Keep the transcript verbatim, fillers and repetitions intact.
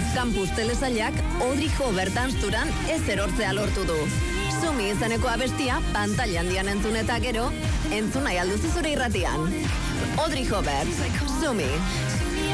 Off-Campus telesailak Audrey Hobart tanzturan ez erortzea lortu du. Sumi izeneko abestia pantalla handian entzun eta gero, entzun nahi alduzu zure irratian. Audrey Hobart, Sumi.